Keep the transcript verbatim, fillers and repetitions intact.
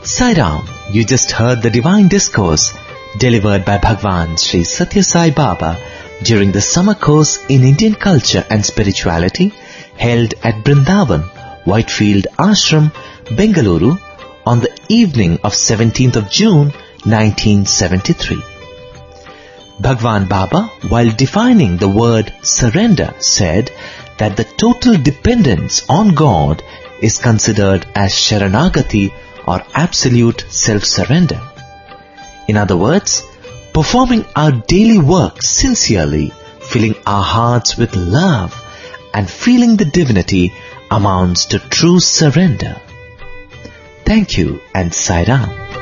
Sai Ram, you just heard the divine discourse delivered by Bhagwan Sri Satya Sai Baba during the summer course in Indian culture and spirituality held at Brindavan, Whitefield Ashram, Bengaluru on the evening of seventeenth of June nineteen seventy-three. Bhagwan Baba, while defining the word surrender, said that the total dependence on God is considered as Sharanagati or absolute self-surrender. In other words, performing our daily work sincerely, filling our hearts with love and feeling the divinity amounts to true surrender. Thank you and Sai Ram.